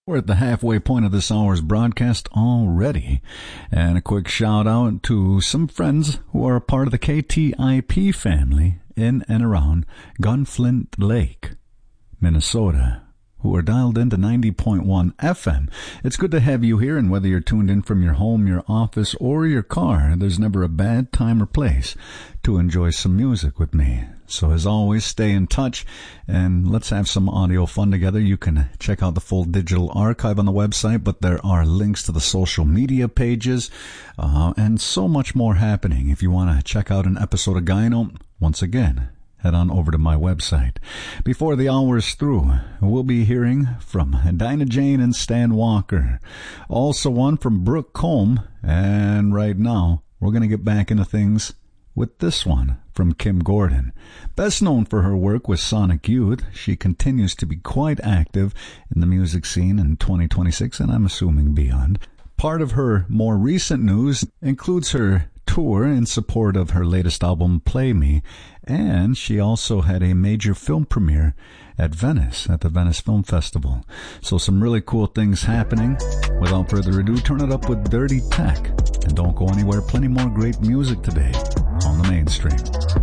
We're at the halfway point of this hour's broadcast already. And a quick shout out to some friends who are a part of the KTIP family in and around Gunflint Lake, Minnesota, who are dialed into 90.1 FM. It's good to have you here, and whether you're tuned in from your home, your office, or your car, there's never a bad time or place to enjoy some music with me. So as always, stay in touch and let's have some audio fun together. You can check out the full digital archive on the website, but there are links to the social media pages and so much more happening. If you want to check out an episode of Gyno, once again, head on over to my website. Before the hour is through, we'll be hearing from Dinah Jane and Stan Walker. Also one from Brooke Combe. And right now, we're going to get back into things with this one from Kim Gordon. Best known for her work with Sonic Youth, she continues to be quite active in the music scene in 2026, and I'm assuming beyond. Part of her more recent news includes her tour in support of her latest album, Play Me, and she also had a major film premiere at Venice, at the Venice Film Festival. So some really cool things happening. Without further ado, turn it up with Dirty Tech. And don't go anywhere, plenty more great music today on the mainstream.